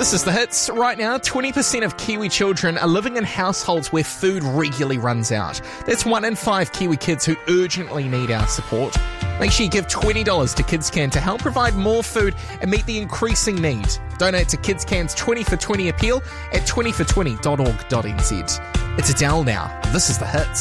This is The Hits. Right now, 20% of Kiwi children are living in households where food regularly runs out. That's 1 in 5 Kiwi kids who urgently need our support. Make sure you give $20 to KidsCan to help provide more food and meet the increasing need. Donate to KidsCan's 20 for 20 appeal at 20for20.org.nz. It's Adele now. This is The Hits.